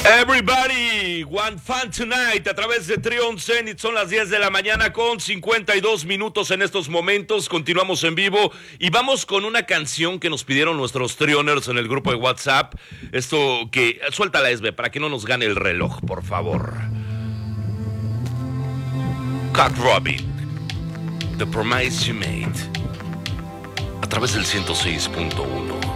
Everybody, one fun tonight a través de Trion Zenit. Son las 10 de la mañana con 52 minutos en estos momentos. Continuamos en vivo y vamos con una canción que nos pidieron nuestros Trioners en el grupo de WhatsApp. Esto que, suéltala SB para que no nos gane el reloj, por favor. Cat Robin, The Promise You Made, a través del 106.1.